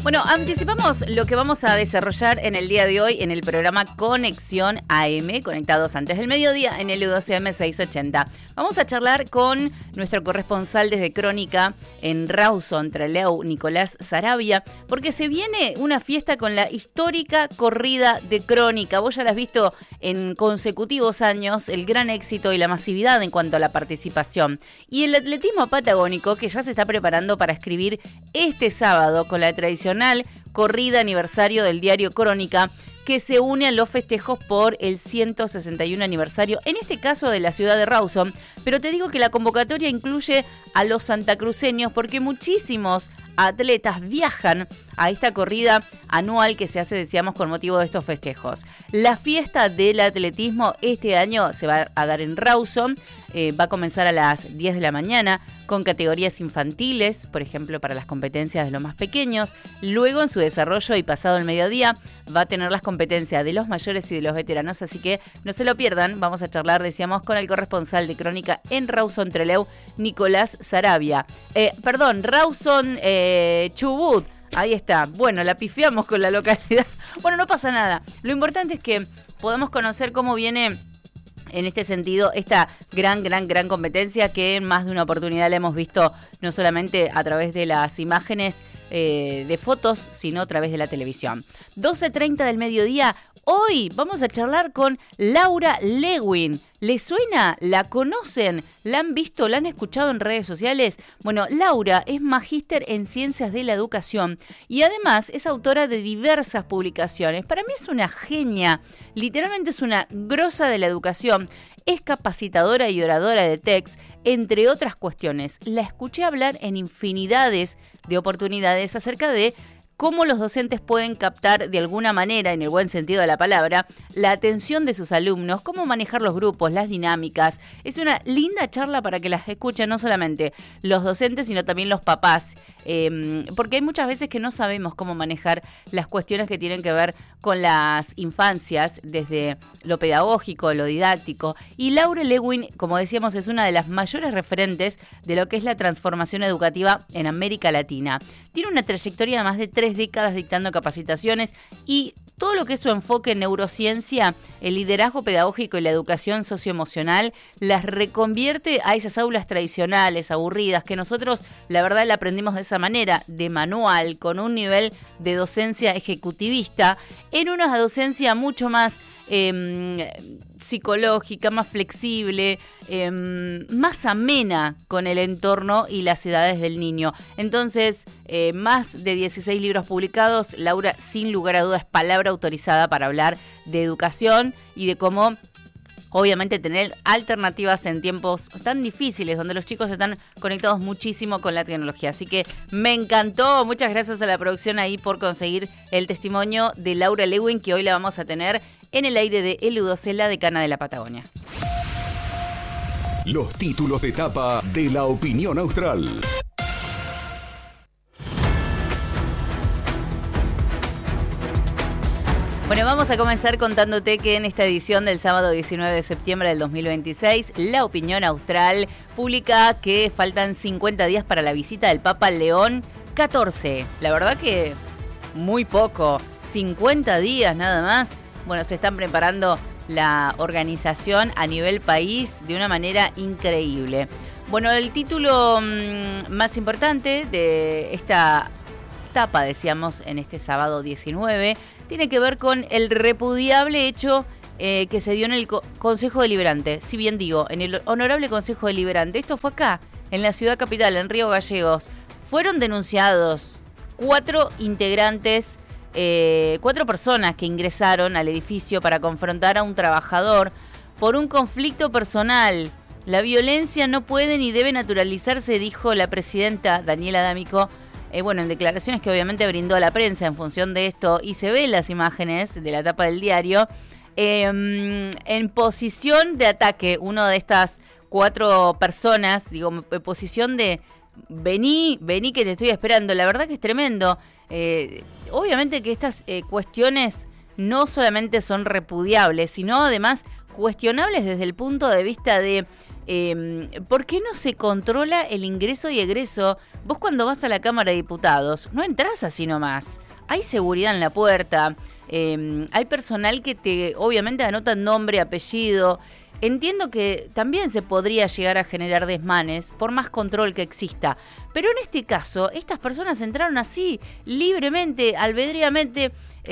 Bueno, anticipamos lo que vamos a desarrollar en el día de hoy en el programa Conexión AM, conectados antes del mediodía en el U12M 680. Vamos a charlar con nuestro corresponsal desde Crónica en Rawson, Trelew, Nicolás Saravia, porque se viene una fiesta con la histórica corrida de Crónica. Vos ya la has visto en consecutivos años, el gran éxito y la masividad en cuanto a la participación. Y el atletismo patagónico, que ya se está preparando para escribir este sábado con la tradicional corrida aniversario del diario Crónica, que se une a los festejos por el 161 aniversario, en este caso de la ciudad de Rawson. Pero te digo que la convocatoria incluye a los santacruceños porque muchísimos atletas viajan a esta corrida anual que se hace, decíamos, con motivo de estos festejos. La fiesta del atletismo este año se va a dar en Rawson, va a comenzar a las 10 de la mañana con categorías infantiles, por ejemplo, para las competencias de los más pequeños. Luego, en su desarrollo y pasado el mediodía, va a tener las competencias de los mayores y de los veteranos, así que no se lo pierdan. Vamos a charlar, decíamos, con el corresponsal de Crónica en Rawson, Trelew, Nicolás Saravia. Rawson, Chubut. Ahí está. Bueno, la pifiamos con la localidad. Bueno, no pasa nada. Lo importante es que podamos conocer cómo viene en este sentido esta gran competencia que en más de una oportunidad la hemos visto no solamente a través de las imágenes de fotos, sino a través de la televisión. 12:30 del mediodía. Hoy vamos a charlar con Laura Lewin. ¿Les suena? ¿La conocen? ¿La han visto? ¿La han escuchado en redes sociales? Bueno, Laura es magíster en Ciencias de la Educación y además es autora de diversas publicaciones. Para mí es una genia, literalmente es una grosa de la educación. Es capacitadora y oradora de TEDx, entre otras cuestiones. La escuché hablar en infinidades de oportunidades acerca de cómo los docentes pueden captar de alguna manera, en el buen sentido de la palabra, la atención de sus alumnos, cómo manejar los grupos, las dinámicas. Es una linda charla para que las escuchen no solamente los docentes, sino también los papás, porque hay muchas veces que no sabemos cómo manejar las cuestiones que tienen que ver con las infancias, desde lo pedagógico, lo didáctico. Y Laura Lewin, como decíamos, es una de las mayores referentes de lo que es la transformación educativa en América Latina. Tiene una trayectoria de más de 3 décadas dictando capacitaciones y todo lo que es su enfoque en neurociencia, el liderazgo pedagógico y la educación socioemocional las reconvierte a esas aulas tradicionales, aburridas, que nosotros la verdad la aprendimos de esa manera, de manual, con un nivel de docencia ejecutivista, en una docencia mucho más psicológica, más flexible, más amena con el entorno y las edades del niño. Entonces, más de 16 libros publicados, Laura sin lugar a dudas es palabra autorizada para hablar de educación y de cómo obviamente tener alternativas en tiempos tan difíciles donde los chicos están conectados muchísimo con la tecnología. Así que me encantó. Muchas gracias a la producción ahí por conseguir el testimonio de Laura Lewin, que hoy la vamos a tener en el aire de El U12, la decana de la Patagonia. Los títulos de etapa de la opinión austral. Bueno, vamos a comenzar contándote que en esta edición del sábado 19 de septiembre del 2026, La Opinión Austral publica que faltan 50 días para la visita del Papa León XIV. La verdad que muy poco, 50 días nada más. Bueno, se están preparando la organización a nivel país de una manera increíble. Bueno, el título más importante de esta etapa, decíamos, en este sábado 19, tiene que ver con el repudiable hecho que se dio en el Consejo Deliberante. Si bien digo, en el Honorable Consejo Deliberante, esto fue acá, en la ciudad capital, en Río Gallegos, fueron denunciados 4 integrantes, 4 personas que ingresaron al edificio para confrontar a un trabajador por un conflicto personal. La violencia no puede ni debe naturalizarse, dijo la presidenta Daniela D'Amico, en declaraciones que obviamente brindó a la prensa en función de esto, y se ven las imágenes de la tapa del diario, en posición de ataque. Uno de estas 4 personas, en posición de vení que te estoy esperando. La verdad que es tremendo. Obviamente que estas cuestiones no solamente son repudiables, sino además cuestionables desde el punto de vista de ¿Por qué no se controla el ingreso y egreso? Vos cuando vas a la Cámara de Diputados no entrás así nomás. Hay seguridad en la puerta, hay personal que te obviamente anotan nombre, apellido. Entiendo que también se podría llegar a generar desmanes por más control que exista. Pero en este caso, estas personas entraron así, libremente, albedríamente.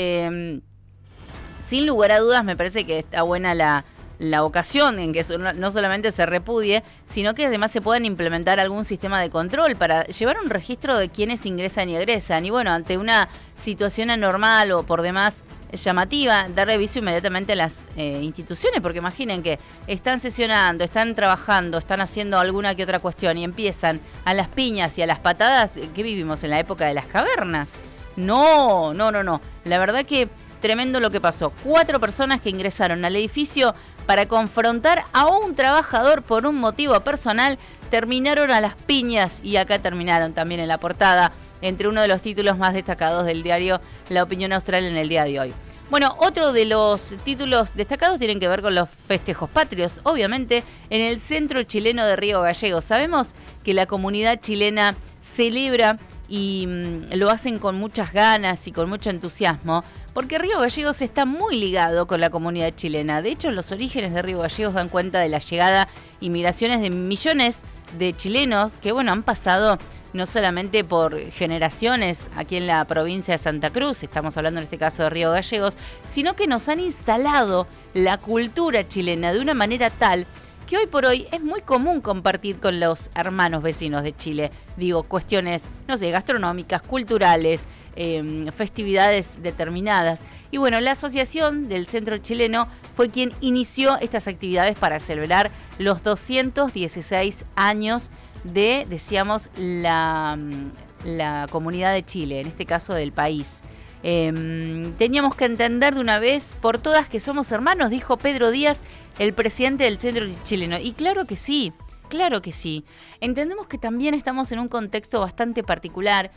Sin lugar a dudas, me parece que está buena la ocasión en que no solamente se repudie, sino que además se puedan implementar algún sistema de control para llevar un registro de quienes ingresan y egresan. Y bueno, ante una situación anormal o por demás llamativa, dar reviso inmediatamente a las instituciones, porque imaginen que están sesionando, están trabajando, están haciendo alguna que otra cuestión y empiezan a las piñas y a las patadas. ¿Qué vivimos en la época de las cavernas? No. La verdad que tremendo lo que pasó. 4 personas que ingresaron al edificio para confrontar a un trabajador por un motivo personal, terminaron a las piñas y acá terminaron también en la portada, entre uno de los títulos más destacados del diario La Opinión Austral en el día de hoy. Bueno, otro de los títulos destacados tienen que ver con los festejos patrios, obviamente en el Centro Chileno de Río Gallegos. Sabemos que la comunidad chilena celebra y lo hacen con muchas ganas y con mucho entusiasmo, porque Río Gallegos está muy ligado con la comunidad chilena. De hecho, los orígenes de Río Gallegos dan cuenta de la llegada y migraciones de millones de chilenos que, bueno, han pasado no solamente por generaciones aquí en la provincia de Santa Cruz, estamos hablando en este caso de Río Gallegos, sino que nos han instalado la cultura chilena de una manera tal que hoy por hoy es muy común compartir con los hermanos vecinos de Chile. Digo, cuestiones, no sé, gastronómicas, culturales, festividades determinadas. Y bueno, la asociación del Centro Chileno fue quien inició estas actividades para celebrar los 216 años de, decíamos, la comunidad de Chile, en este caso del país. Teníamos que entender de una vez por todas que somos hermanos, dijo Pedro Díaz, el presidente del Centro Chileno. Y claro que sí, claro que sí. Entendemos que también estamos en un contexto bastante particular.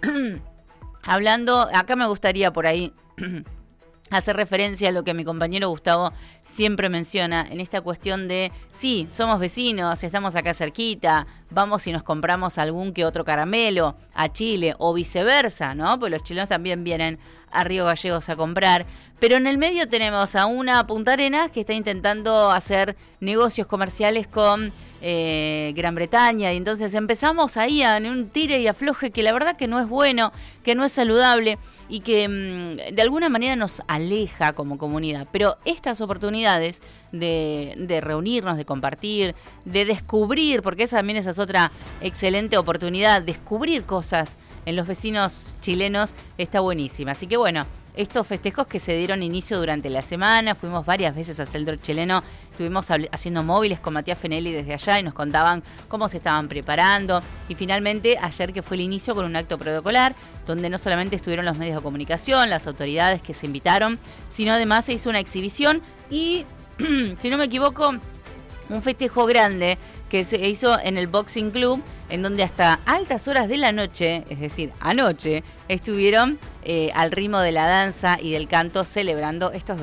Hablando, acá me gustaría por ahí hacer referencia a lo que mi compañero Gustavo siempre menciona en esta cuestión de, sí, somos vecinos, estamos acá cerquita, vamos y nos compramos algún que otro caramelo a Chile o viceversa, ¿no? Pues los chilenos también vienen a Río Gallegos a comprar. Pero en el medio tenemos a una Punta Arenas que está intentando hacer negocios comerciales con Gran Bretaña, y entonces empezamos ahí en un tire y afloje que la verdad que no es bueno, que no es saludable y que de alguna manera nos aleja como comunidad. Pero estas oportunidades de reunirnos, de compartir, de descubrir, porque esa es otra excelente oportunidad, descubrir cosas en los vecinos chilenos está buenísima. Así que bueno, estos festejos que se dieron inicio durante la semana, fuimos varias veces al Centro Chileno, estuvimos haciendo móviles con Matías Fenelli desde allá y nos contaban cómo se estaban preparando. Y finalmente, ayer que fue el inicio con un acto protocolar, donde no solamente estuvieron los medios de comunicación, las autoridades que se invitaron, sino además se hizo una exhibición y, si no me equivoco, un festejo grande que se hizo en el Boxing Club, en donde hasta altas horas de la noche, es decir, anoche, estuvieron al ritmo de la danza y del canto celebrando estos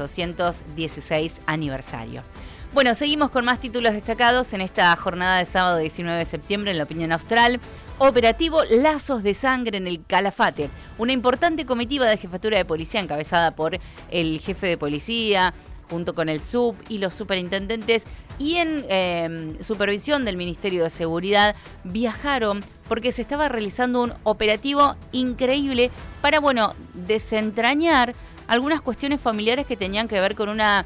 216 aniversario. Bueno, seguimos con más títulos destacados en esta jornada de sábado 19 de septiembre en La Opinión Austral. Operativo Lazos de Sangre en el Calafate. Una importante comitiva de jefatura de policía encabezada por el jefe de policía, junto con el sub y los superintendentes, y en supervisión del Ministerio de Seguridad, viajaron porque se estaba realizando un operativo increíble para, bueno, desentrañar algunas cuestiones familiares que tenían que ver con una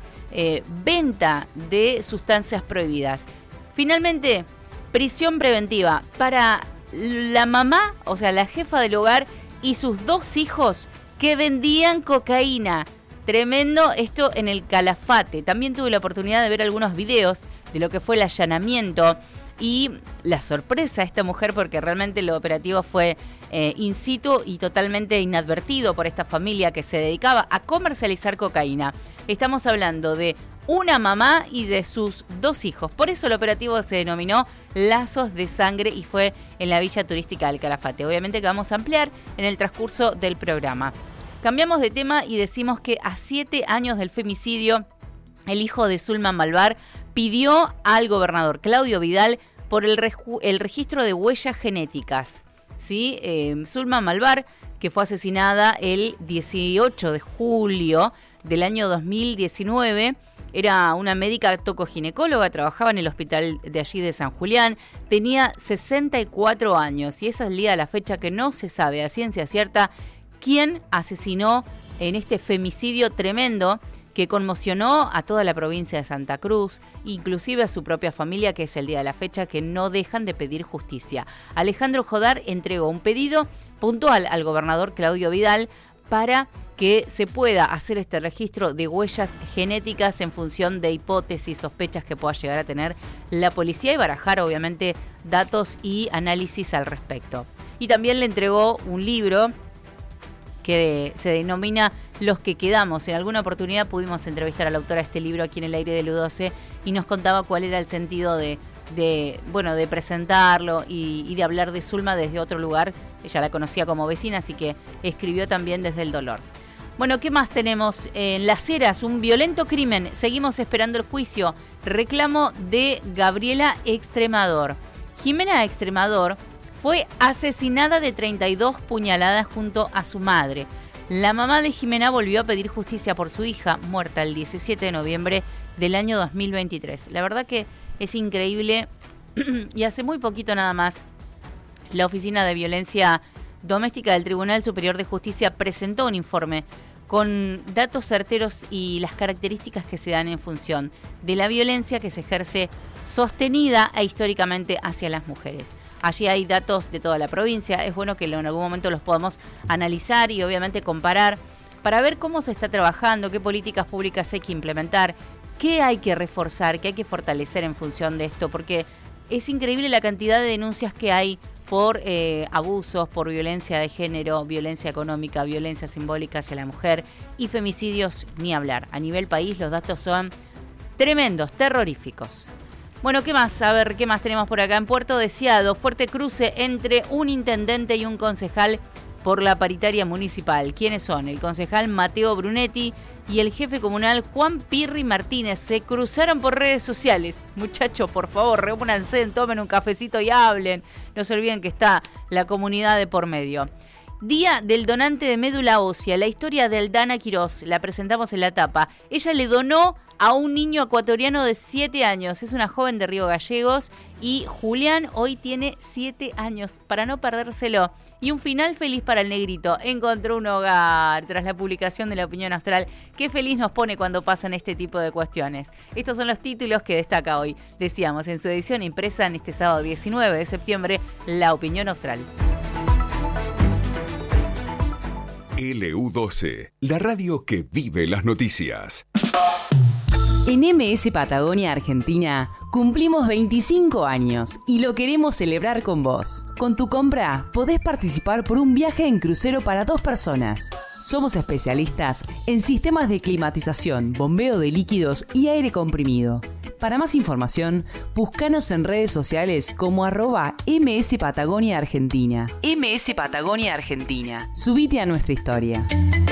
venta de sustancias prohibidas. Finalmente, prisión preventiva para la mamá, o sea, la jefa del hogar y sus 2 hijos que vendían cocaína. Tremendo esto en el Calafate. También tuve la oportunidad de ver algunos videos de lo que fue el allanamiento y la sorpresa de esta mujer, porque realmente el operativo fue in situ y totalmente inadvertido por esta familia que se dedicaba a comercializar cocaína. Estamos hablando de una mamá y de sus 2 hijos. Por eso el operativo se denominó Lazos de Sangre y fue en la villa turística del Calafate. Obviamente que vamos a ampliar en el transcurso del programa. Cambiamos de tema y decimos que a 7 años del femicidio, el hijo de Zulma Malvar pidió al gobernador Claudio Vidal por el registro de huellas genéticas. ¿Sí? Zulma Malvar, que fue asesinada el 18 de julio del año 2019, era una médica tocoginecóloga, trabajaba en el hospital de allí de San Julián, tenía 64 años y esa es el día de la fecha que no se sabe a ciencia cierta quién asesinó en este femicidio tremendo que conmocionó a toda la provincia de Santa Cruz, inclusive a su propia familia, que es el día de la fecha, que no dejan de pedir justicia. Alejandro Jodar entregó un pedido puntual al gobernador Claudio Vidal para que se pueda hacer este registro de huellas genéticas en función de hipótesis, sospechas que pueda llegar a tener la policía y barajar obviamente datos y análisis al respecto. Y también le entregó un libro que se denomina Los que quedamos. En alguna oportunidad pudimos entrevistar a la autora de este libro aquí en el aire de U12 y nos contaba cuál era el sentido de presentarlo y de hablar de Zulma desde otro lugar. Ella la conocía como vecina, así que escribió también desde el dolor. Bueno, ¿qué más tenemos? En Las Heras, un violento crimen. Seguimos esperando el juicio. Reclamo de Gabriela Extremador. Jimena Extremador fue asesinada de 32 puñaladas junto a su madre. La mamá de Jimena volvió a pedir justicia por su hija, muerta el 17 de noviembre del año 2023. La verdad que es increíble y hace muy poquito nada más la Oficina de Violencia Doméstica del Tribunal Superior de Justicia presentó un informe con datos certeros y las características que se dan en función de la violencia que se ejerce sostenida e históricamente hacia las mujeres. Allí hay datos de toda la provincia, es bueno que en algún momento los podamos analizar y obviamente comparar para ver cómo se está trabajando, qué políticas públicas hay que implementar, qué hay que reforzar, qué hay que fortalecer en función de esto, porque es increíble la cantidad de denuncias que hay por abusos, por violencia de género, violencia económica, violencia simbólica hacia la mujer y femicidios, ni hablar. A nivel país los datos son tremendos, terroríficos. Bueno, ¿qué más? A ver, ¿qué más tenemos por acá? En Puerto Deseado, fuerte cruce entre un intendente y un concejal por la paritaria municipal. ¿Quiénes son? El concejal Mateo Brunetti y el jefe comunal Juan Pirri Martínez. Se cruzaron por redes sociales. Muchachos, por favor, reúnanse, tomen un cafecito y hablen. No se olviden que está la comunidad de por medio. Día del donante de médula ósea. La historia de Aldana Quirós. La presentamos en la tapa. Ella le donó a un niño ecuatoriano de 7 años. Es una joven de Río Gallegos y Julián hoy tiene 7 años. Para no perdérselo. Y un final feliz para el negrito. Encontró un hogar tras la publicación de La Opinión Austral. Qué feliz nos pone cuando pasan este tipo de cuestiones. Estos son los títulos que destaca hoy. Decíamos, en su edición impresa en este sábado 19 de septiembre, La Opinión Austral. LU12, la radio que vive las noticias. En MS Patagonia Argentina cumplimos 25 años y lo queremos celebrar con vos. Con tu compra podés participar por un viaje en crucero para 2 personas. Somos especialistas en sistemas de climatización, bombeo de líquidos y aire comprimido. Para más información, búscanos en redes sociales como @MS Patagonia Argentina. MS Patagonia Argentina. Subite a nuestra historia.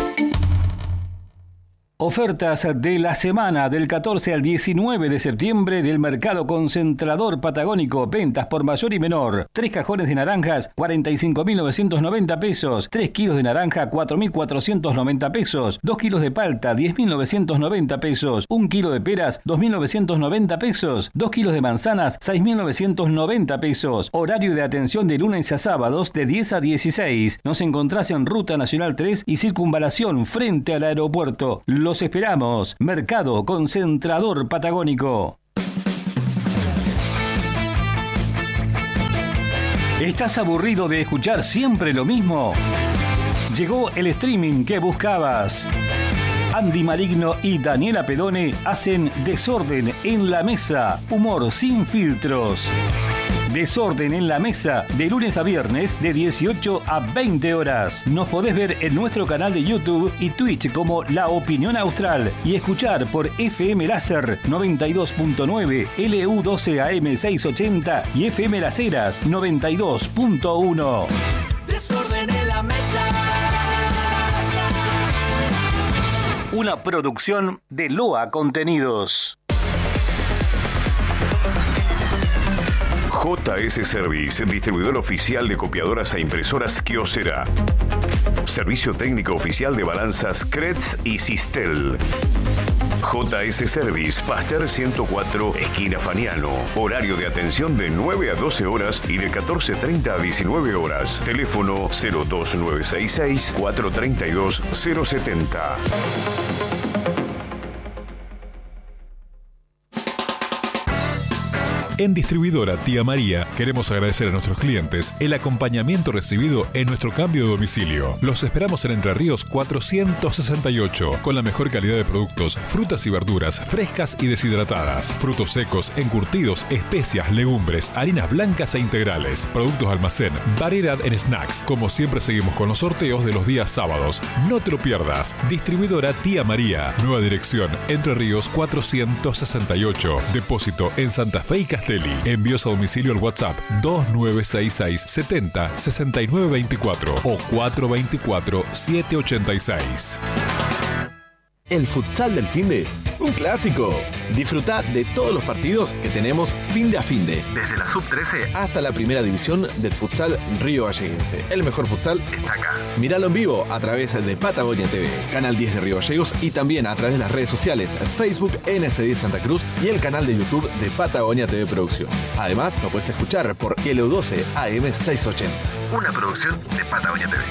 Ofertas de la semana del 14 al 19 de septiembre del Mercado Concentrador Patagónico. Ventas por mayor y menor. 3 cajones de naranjas, 45.990 pesos. 3 kilos de naranja, 4.490 pesos. 2 kilos de palta, 10.990 pesos. 1 kilo de peras, 2.990 pesos. 2 kilos de manzanas, 6.990 pesos. Horario de atención de lunes a sábados de 10 a 16. Nos encontrás en Ruta Nacional 3 y Circunvalación frente al aeropuerto. Los esperamos. Mercado Concentrador Patagónico. ¿Estás aburrido de escuchar siempre lo mismo? Llegó el streaming que buscabas. Andy Maligno y Daniela Pedone hacen Desorden en la Mesa. Humor sin filtros. Desorden en la Mesa, de lunes a viernes, de 18 a 20 horas. Nos podés ver en nuestro canal de YouTube y Twitch como La Opinión Austral y escuchar por FM Láser 92.9, LU12 AM 680 y FM Las Heras 92.1. Desorden en la Mesa. Una producción de Loa Contenidos. JS Service, distribuidor oficial de copiadoras e impresoras Kyocera. Servicio técnico oficial de balanzas Kretz y Sistel. JS Service, Pasteur 104, esquina Faniano. Horario de atención de 9 a 12 horas y de 14:30 a 19 horas. Teléfono 02966 432 070. En Distribuidora Tía María queremos agradecer a nuestros clientes el acompañamiento recibido en nuestro cambio de domicilio. Los esperamos en Entre Ríos 468 con la mejor calidad de productos, frutas y verduras frescas y deshidratadas, frutos secos, encurtidos, especias, legumbres, harinas blancas e integrales, productos de almacén, variedad en snacks. Como siempre seguimos con los sorteos de los días sábados. No te lo pierdas. Distribuidora Tía María. Nueva dirección Entre Ríos 468. Depósito en Santa Fe y Castelli. Envíos a domicilio al WhatsApp 2966 70 6924 o 424 786. El futsal del finde, un clásico. Disfruta de todos los partidos que tenemos finde a finde, desde la sub-13 hasta la primera división del futsal Río Galleguense. El mejor futsal está acá. Míralo en vivo a través de Patagonia TV, Canal 10 de Río Gallegos y también a través de las redes sociales Facebook NS10 Santa Cruz y el canal de YouTube de Patagonia TV Producciones. Además, lo puedes escuchar por LU12 AM 680, una producción de Patagonia TV.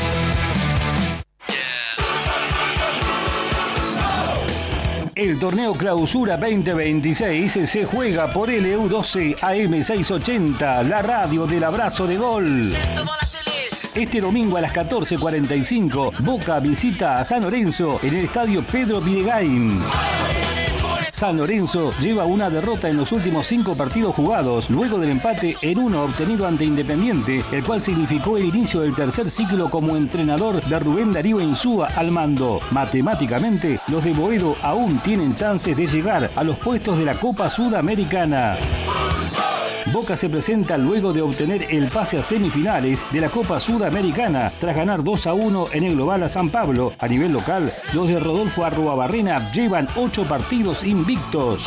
El torneo Clausura 2026 se juega por LU12 AM 680, la radio del abrazo de gol. Este domingo a las 14:45, Boca visita a San Lorenzo en el estadio Pedro Videgain. San Lorenzo lleva una derrota en los últimos 5 partidos jugados, luego del empate en 1 obtenido ante Independiente, el cual significó el inicio del tercer ciclo como entrenador de Rubén Darío Insúa al mando. Matemáticamente, los de Boedo aún tienen chances de llegar a los puestos de la Copa Sudamericana. Boca se presenta luego de obtener el pase a semifinales de la Copa Sudamericana tras ganar 2-1 en el global a San Pablo. A nivel local, los de Rodolfo Arruabarrena llevan 8 partidos invictos.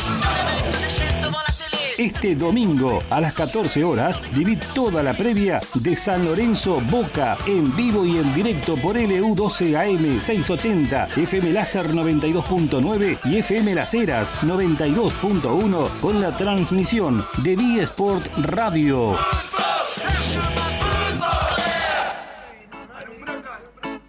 Este domingo a las 14 horas viví toda la previa de San Lorenzo Boca en vivo y en directo por LU12 AM 680, FM Láser 92.9 y FM Las Heras 92.1 con la transmisión de B-Sport Radio.